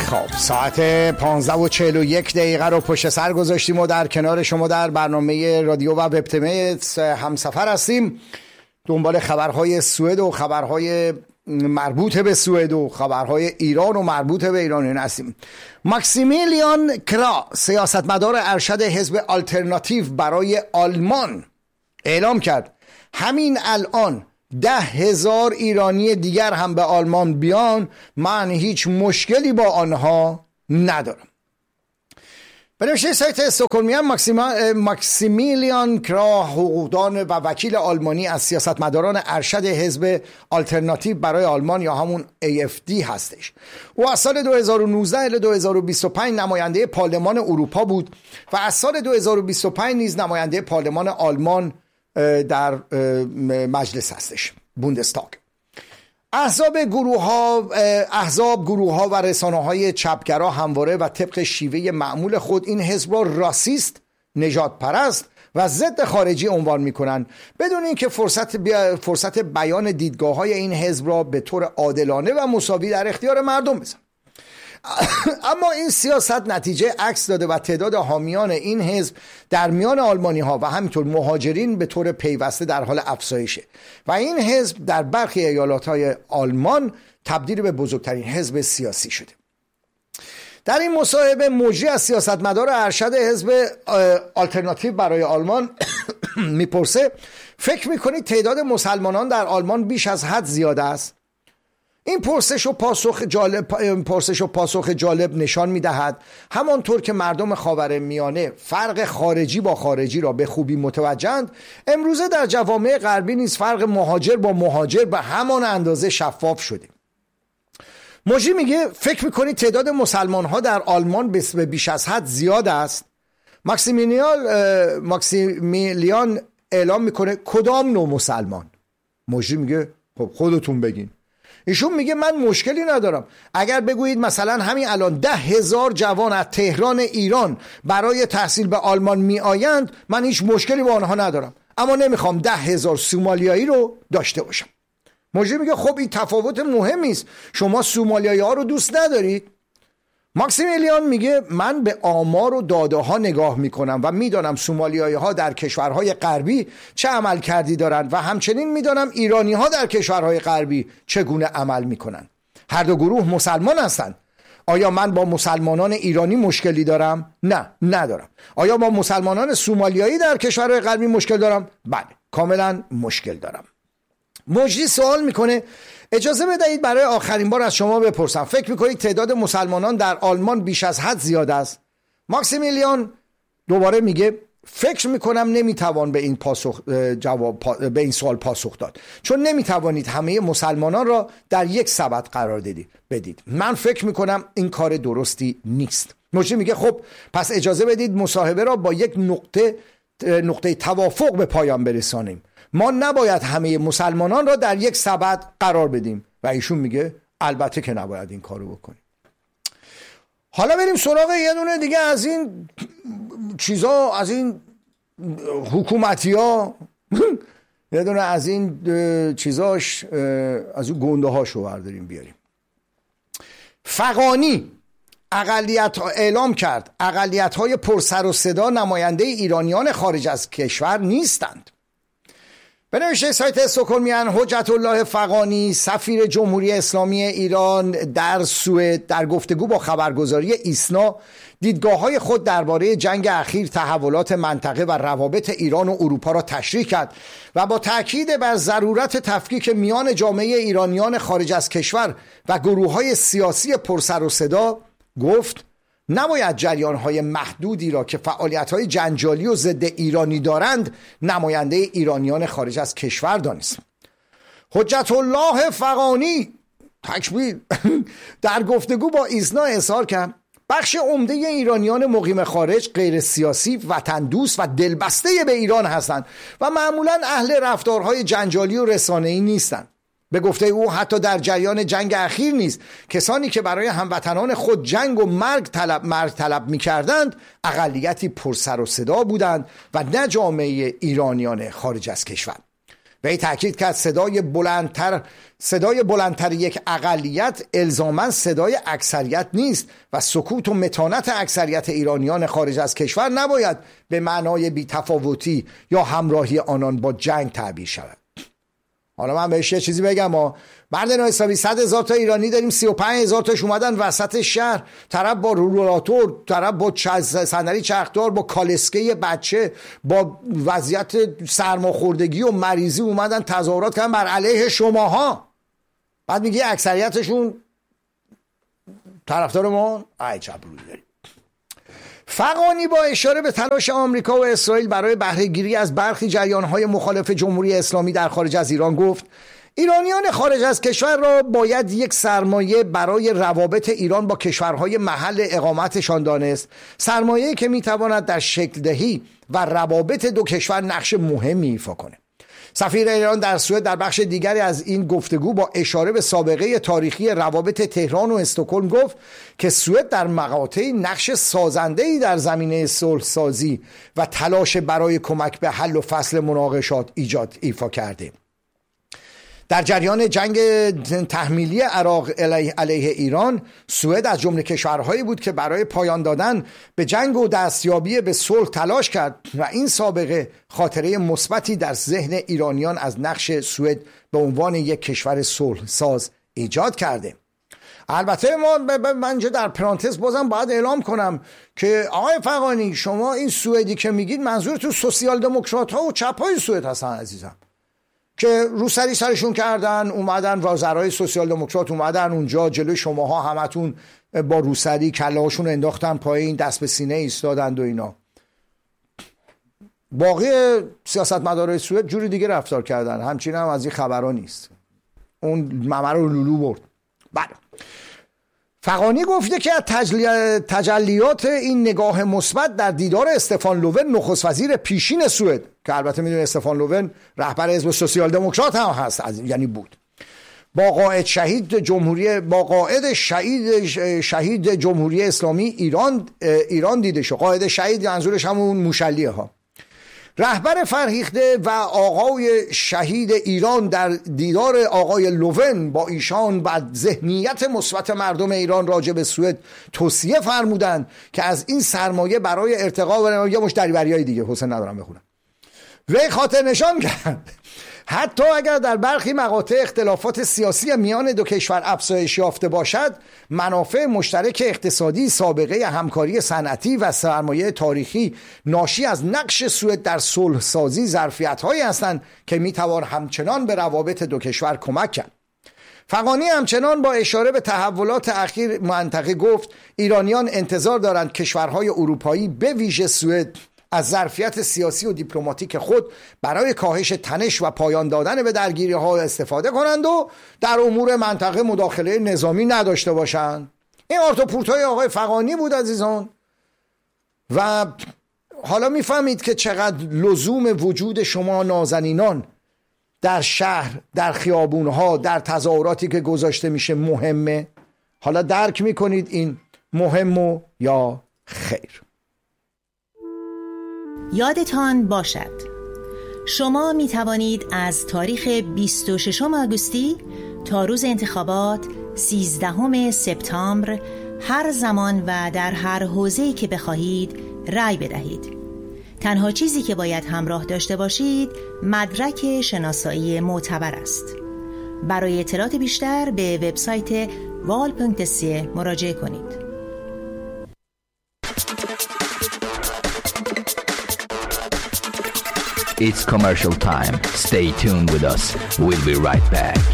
خب ساعت 15:41 رو پشت سر گذاشتیم و در کنار شما در برنامه رادیو و وب تیمت همسفر هستیم. دنبال خبرهای سوئد و خبرهای مربوط به سوئد و خبرهای ایران و مربوط به ایران هستیم. ماکسیمیلیان کرا، سیاستمدار ارشد حزب آلترناتیو برای آلمان، اعلام کرد همین الان 10,000 ایرانی دیگر هم به آلمان بیان، من هیچ مشکلی با آنها ندارم. به نوشته سایت استکهلمیان، ماکسیمیلیان کرا، حقوقدان و وکیل آلمانی از سیاستمداران ارشد حزب آلترناتیو برای آلمان یا همون AFD هستش. او از سال 2019 الی 2025 نماینده پارلمان اروپا بود و از سال 2025 نیز نماینده پارلمان آلمان در مجلس هستش، بوندستاگ. احزاب، گروه ها و رسانه های چپگرا همواره و طبق شیوه معمول خود این حزب را راسیست، نژاد پرست و ضد خارجی عنوان میکنن، بدون اینکه فرصت بیان دیدگاه های این حزب را به طور عادلانه و مساوی در اختیار مردم بذارن. اما این سیاست نتیجه عکس داده و تعداد حامیان این حزب در میان آلمانی ها و همینطور مهاجرین به طور پیوسته در حال افزایشه و این حزب در برخی ایالات های آلمان تبدیل به بزرگترین حزب سیاسی شده. در این مصاحبه مجری از سیاستمدار ارشد حزب آلترناتیو برای آلمان میپرسه فکر میکنید تعداد مسلمانان در آلمان بیش از حد زیاد است؟ این پرسش و پاسخ جالب نشان می‌دهد همانطور که مردم خاورمیانه فرق خارجی با خارجی را به خوبی متوجهند، امروزه در جوامع غربی نیز فرق مهاجر با مهاجر به همان اندازه شفاف شده. مجری میگه فکر می‌کنید تعداد مسلمان‌ها در آلمان به بیش از حد زیاد است؟ ماکسیمیلیان اعلام میکنه کدام نوع مسلمان؟ مجری میگه خب خودتون بگین. ایشون میگه من مشکلی ندارم اگر بگویید مثلا همین الان 10,000 جوان از تهران ایران برای تحصیل به آلمان می آیند، من هیچ مشکلی با آنها ندارم، اما نمیخوام 10,000 سومالیایی رو داشته باشم. مجری میگه خب این تفاوت مهمی است، شما سومالیایی ها رو دوست ندارید؟ ماکسیمیلیان میگه من به آمار و داده ها نگاه میکنم و میدانم سومالیایی ها در کشورهای غربی چه عمل کردی دارند و همچنین میدانم ایرانی ها در کشورهای غربی چگونه عمل میکنند. هر دو گروه مسلمان هستند. آیا من با مسلمانان ایرانی مشکلی دارم؟ نه، ندارم. آیا با مسلمانان سومالیایی در کشورهای غربی مشکل دارم؟ بله، کاملا مشکل دارم. مجری سوال میکنه اجازه بدهید برای آخرین بار از شما بپرسم فکر میکنید تعداد مسلمانان در آلمان بیش از حد زیاد است؟ ماکسیمیلیان دوباره میگه فکر میکنم نمیتوان به این سوال پاسخ داد، چون نمیتوانید همه مسلمانان را در یک سبد قرار بدید. من فکر میکنم این کار درستی نیست. مجری میگه خب پس اجازه بدید مصاحبه را با یک نقطه توافق به پایان برسانیم. ما نباید همه مسلمانان را در یک سبد قرار بدیم. و ایشون میگه البته که نباید این کارو بکنیم. حالا بریم سراغ یه دونه دیگه از این چیزا، از این حکومتی ها یه دونه از این چیزاش، از اون گنده هاشو برداریم بیاریم. فغانی اعلام کرد اقلیت های پرسر و صدا نماینده ایرانیان خارج از کشور نیستند. به نوشته سایت استکهلمیان، حجت الله فغانی سفیر جمهوری اسلامی ایران در سوئد در گفتگو با خبرگزاری ایسنا دیدگاه‌های خود درباره جنگ اخیر، تحولات منطقه و روابط ایران و اروپا را تشریح کرد و با تاکید بر ضرورت تفکیک میان جامعه ایرانیان خارج از کشور و گروه‌های سیاسی پرسر و صدا گفت نباید جریان‌های محدودی را که فعالیت‌های جنجالی و ضد ایرانی دارند نماینده ایرانیان خارج از کشور دانست. حجت الله فغانی تکبیر در گفتگو با ایسنا اظهار کرد بخش عمده ایرانیان مقیم خارج غیر سیاسی، وطن دوست و دلبسته به ایران هستند و معمولاً اهل رفتارهای جنجالی و رسانه‌ای نیستند. به گفته او حتی در جریان جنگ اخیر نیز کسانی که برای هموطنان خود جنگ و مرگ طلب می‌کردند اقلیتی پرسر و صدا بودند و نه جامعه ایرانیان خارج از کشور. وی تاکید کرد صدای بلندتر یک اقلیت الزاماً صدای اکثریت نیست و سکوت و متانت اکثریت ایرانیان خارج از کشور نباید به معنای بی‌تفاوتی یا همراهی آنان با جنگ تعبیر شود. حالا من بهش یه چیزی بگم، ما مردان حسابی 100,000 تا ایرانی داریم، 35,000 تاش اومدن وسط شهر، طرف با رولاتور، طرف با صندلی چرخدار، با کالسکه بچه، با وضعیت سرماخوردگی و مریضی اومدن تظاهرات کردن بر علیه شماها. بعد میگی اکثریتشون طرفدار ما؟ ای چپروی داریم. فغانی با اشاره به تلاش آمریکا و اسرائیل برای بهره گیری از برخی جریان‌های مخالف جمهوری اسلامی در خارج از ایران گفت ایرانیان خارج از کشور را باید یک سرمایه برای روابط ایران با کشورهای محل اقامتشان دانست، سرمایه‌ای که میتواند در شکل دهی و روابط دو کشور نقش مهمی ایفا کند. سفیر ایران در سوئد در بخش دیگری از این گفتگو با اشاره به سابقه تاریخی روابط تهران و استکهلم گفت که سوئد در مقاطعی نقش سازنده‌ای در زمینه صلح‌سازی و تلاش برای کمک به حل و فصل مناقشات ایفا کرده. در جریان جنگ تحمیلی عراق علیه ایران، سوئد از جمله کشورهایی بود که برای پایان دادن به جنگ و دستیابی به صلح تلاش کرد و این سابقه خاطره مثبتی در ذهن ایرانیان از نقش سوئد به عنوان یک کشور صلح ساز ایجاد کرده. البته من در پرانتز بازم باید اعلام کنم که آقای فغانی، شما این سوئدی که میگید منظورتون سوسیال دموکرات ها و چپ های سوئد هستن عزیزم، که روسری سرشون کردن، اومدن وزرای سوسیال دموکرات اومدن اونجا جلوی شماها همتون با روسری کلهاشون انداختن پایین، دست به سینه ایستادند و اینا. باقی سیاستمدارای سوئد جوری دیگه رفتار کردن، همچین هم از این خبرها نیست. اون ممه رو لولو برد. بله، فغانی گفته که تجلیات این نگاه مثبت در دیدار استفان لوون نخست وزیر پیشین سوئد، که البته میدونید استفان لوون رهبر حزب سوسیال دموکرات هم هست، یعنی بود، با قائد شهید جمهوری اسلامی ایران دیده شد. قائد شهید منظورش همون موشلیه ها. رهبر فرهیخته و آقای شهید ایران در دیدار آقای لوون با ایشان و ذهنیت مثبت مردم ایران راجع به سوئد توصیه فرمودند که از این سرمایه برای ارتقا و یا مشتری‌بریای دیگه حسن ندارم بخونم وی خاطر نشان کرد حتی اگر در برخی مقاطع اختلافات سیاسی میان دو کشور افزایش یافته باشد، منافع مشترک اقتصادی، سابقه همکاری صنعتی و سرمایه تاریخی ناشی از نقش سوئد در صلح سازی ظرفیت‌هایی هستند که میتوان همچنان به روابط دو کشور کمک کرد. فغانی همچنان با اشاره به تحولات اخیر منطقه گفت ایرانیان انتظار دارند کشورهای اروپایی به ویژه سوئد از ظرفیت سیاسی و دیپلماتیک خود برای کاهش تنش و پایان دادن به درگیری ها استفاده کنند و در امور منطقه مداخله نظامی نداشته باشند. این آرتوپورتای آقای فغانی بود عزیزان. و حالا میفهمید که چقدر لزوم وجود شما نازنینان در شهر، در خیابونها، در تظاهراتی که گذاشته میشه مهمه. حالا درک میکنید این مهمه یا خیر؟ یادتان باشد شما می توانید از تاریخ 26 آگوستی تا روز انتخابات 13 سپتامبر هر زمان و در هر حوزه‌ای که بخواهید رأی بدهید. تنها چیزی که باید همراه داشته باشید مدرک شناسایی معتبر است. برای اطلاعات بیشتر به وبسایت val.se مراجعه کنید. It's commercial time. Stay tuned with us. We'll be right back.